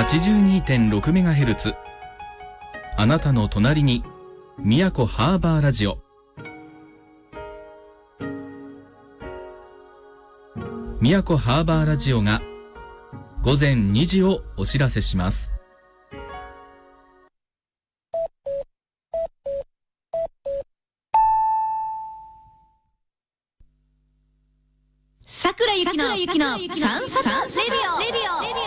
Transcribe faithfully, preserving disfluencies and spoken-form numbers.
はちじゅうにてんろくメガヘルツ、 あなたの隣に宮古ハーバーラジオ。宮古ハーバーラジオがごぜんにじをお知らせします。 桜ゆきのサンサンレディオ。